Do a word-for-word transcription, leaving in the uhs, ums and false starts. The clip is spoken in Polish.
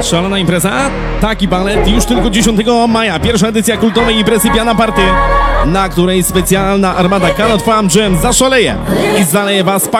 Szalona impreza? Taki balet już tylko dziesiątego maja. Pierwsza edycja kultowej imprezy Piana Party, na której specjalna armada Cannot Fam Jam zaszaleje i zaleje was